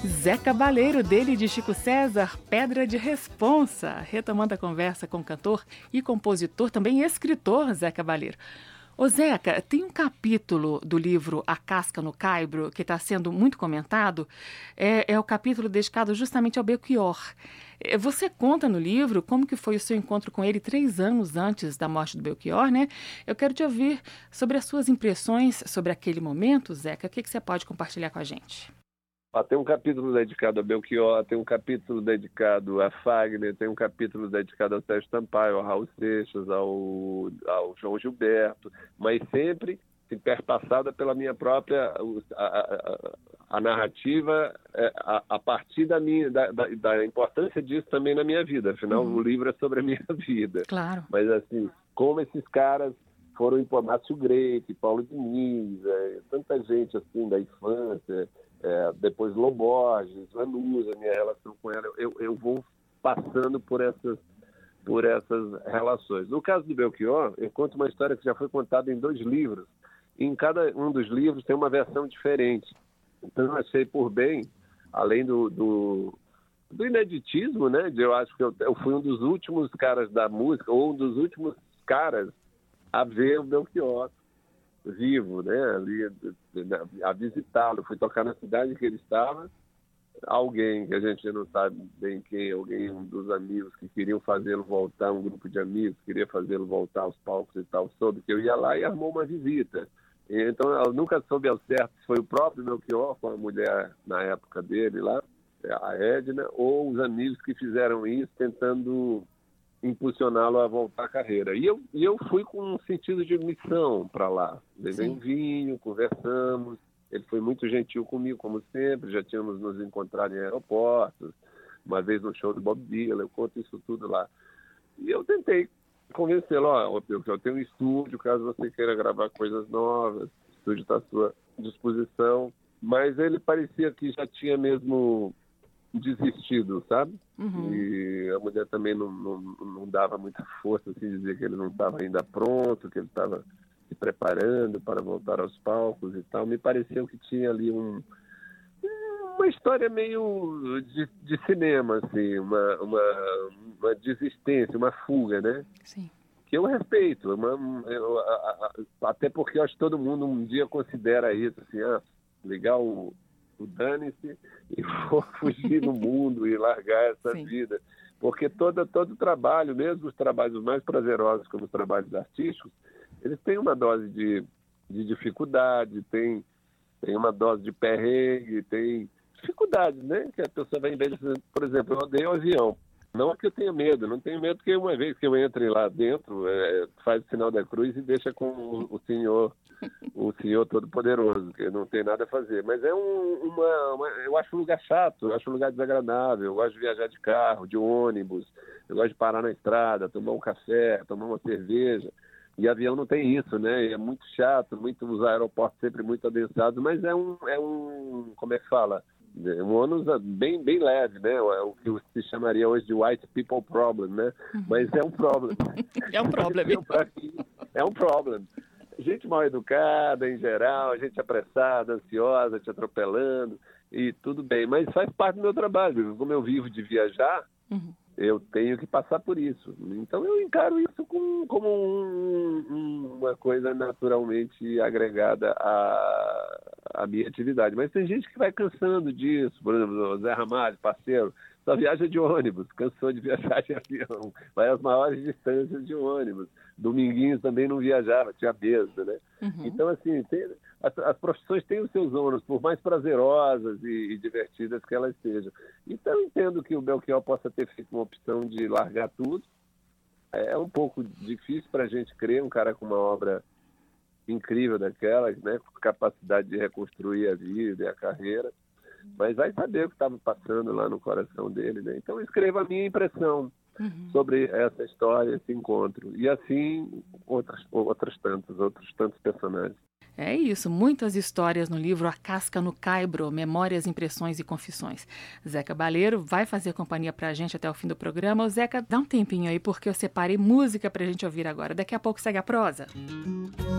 Zé Cabaleiro, dele e de Chico César, Pedra de Responsa, retomando a conversa com o cantor e compositor, também escritor Zé Cabaleiro. Ô Zeca, tem um capítulo do livro A Casca no Caibro que está sendo muito comentado, é o capítulo dedicado justamente ao Belchior. Você conta no livro como que foi o seu encontro com ele 3 anos antes da morte do Belchior, né? Eu quero te ouvir sobre as suas impressões sobre aquele momento, Zeca. O que você pode compartilhar com a gente? Tem um capítulo dedicado a Belchior, tem um capítulo dedicado a Fagner, tem um capítulo dedicado ao Sérgio Sampaio, ao Raul Seixas, ao João Gilberto, mas sempre perpassada pela minha própria a narrativa a partir da importância disso também na minha vida. Afinal, o livro é sobre a minha vida. Claro. Mas assim, como esses caras foram Márcio Greco, Paulo Diniz, tanta gente assim da infância, depois Loborges, Vanusa, minha relação com ela, eu vou passando por essas relações. No caso do Belchior, eu conto uma história que já foi contada em 2 livros. Em cada um dos livros tem uma versão diferente. Então eu achei por bem, além do ineditismo, né? Eu acho que eu fui um dos últimos caras da música, ou um dos últimos caras a ver o Belchior vivo, né? Ali, a visitá-lo. Fui tocar na cidade que ele estava. Alguém que a gente não sabe bem quem, um dos amigos que queriam fazê-lo voltar, um grupo de amigos queria fazê-lo voltar aos palcos e tal, soube que eu ia lá e armou uma visita. Então, ela nunca soube ao certo se foi o próprio Belchior com a mulher na época dele lá, a Edna, ou os amigos que fizeram isso tentando impulsioná-lo a voltar à carreira. E eu fui com um sentido de missão para lá. Levei um vinho, conversamos. Ele foi muito gentil comigo, como sempre. Já tínhamos nos encontrado em aeroportos, uma vez no show do Bob Dylan. Eu conto isso tudo lá. E eu tentei convencê-lo. Eu tenho um estúdio, caso você queira gravar coisas novas. O estúdio está à sua disposição. Mas ele parecia que já tinha mesmo desistido, sabe? Uhum. E a mulher também não dava muita força, assim, dizer que ele não estava ainda pronto, que ele estava se preparando para voltar aos palcos e tal. Me pareceu que tinha ali uma história meio de cinema, assim, uma desistência, uma fuga, né? Sim. Que eu respeito, até porque eu acho que todo mundo um dia considera isso, assim, ligar o dane-se e vou fugir do mundo e largar essa vida. Porque todo trabalho, mesmo os trabalhos mais prazerosos como os trabalhos artísticos, eles têm uma dose de dificuldade, tem uma dose de perrengue, tem dificuldades, né? Que a pessoa vai envelhecendo. Por exemplo, eu odeio avião. Não é que eu tenha medo, não tenho medo que uma vez que eu entre lá dentro, faz o sinal da cruz e deixa com o Senhor Todo-Poderoso, que não tem nada a fazer. Mas eu acho um lugar chato, eu acho um lugar desagradável, eu gosto de viajar de carro, de ônibus, eu gosto de parar na estrada, tomar um café, tomar uma cerveja. E avião não tem isso, né? É muito chato, os aeroportos sempre muito adensados, mas é um como é que fala? Um ônus bem leve, né? O que se chamaria hoje de white people problem, né? Mas é um problem. É um problem. É um problem. Gente mal educada, em geral, gente apressada, ansiosa, te atropelando, e tudo bem. Mas faz parte do meu trabalho. Como eu vivo de viajar, eu tenho que passar por isso. Então eu encaro isso como uma coisa naturalmente agregada à minha atividade. Mas tem gente que vai cansando disso. Por exemplo, o Zé Ramalho, parceiro, só viaja de ônibus, cansou de viajar de avião, vai às maiores distâncias de ônibus. Dominguinhos também não viajava, tinha mesa, né? Então, assim, as profissões têm os seus ônus, por mais prazerosas e divertidas que elas sejam. Então, eu entendo que o Belchior possa ter feito uma opção de largar tudo. É um pouco difícil para a gente crer, um cara com uma obra incrível daquela, né? Com capacidade de reconstruir a vida e a carreira. Mas vai saber o que estava passando lá no coração dele, né? Então, eu escrevo a minha impressão sobre essa história, esse encontro. E assim, outros tantos personagens. É isso, muitas histórias no livro A Casca no Caibro, Memórias, Impressões e Confissões. Zé Cabaleiro vai fazer companhia pra gente até o fim do programa. Ô Zeca, dá um tempinho aí, porque eu separei música pra gente ouvir agora. Daqui a pouco segue a prosa.